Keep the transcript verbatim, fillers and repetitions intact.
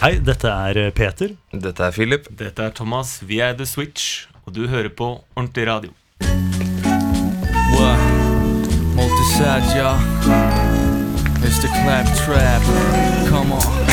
Hei, dette er Peter. Dette er Philip. Dette er Thomas, vi er The Switch, og du hører på Ordentlig Radio. What? Multi-side, y'all. It's the clap trap. Come on.